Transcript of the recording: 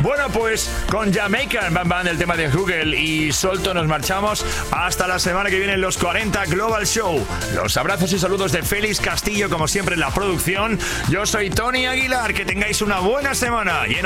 Bueno, pues con Jamaican Bam Bam, el tema de Google y Solto, nos marchamos hasta la semana que viene en los 40 Global Show. Los abrazos y saludos de Félix Castillo, como siempre en la producción. Yo soy Tony Aguilar, que tengáis una buena semana.